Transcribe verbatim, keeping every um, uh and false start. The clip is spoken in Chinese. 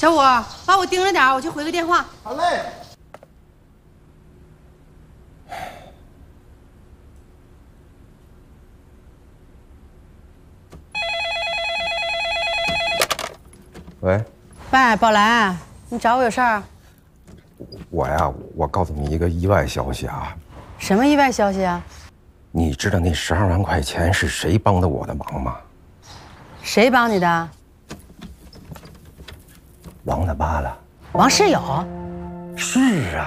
小五，把我盯着点，我去回个电话。 好嘞。 喂， 喂，宝兰，你找我有事儿？ 我呀，我告诉你一个意外消息啊。 什么意外消息啊？ 你知道那十二万块钱是谁帮的我的忙吗？ 谁帮你的？ 王大妈了。 王世友。 是啊。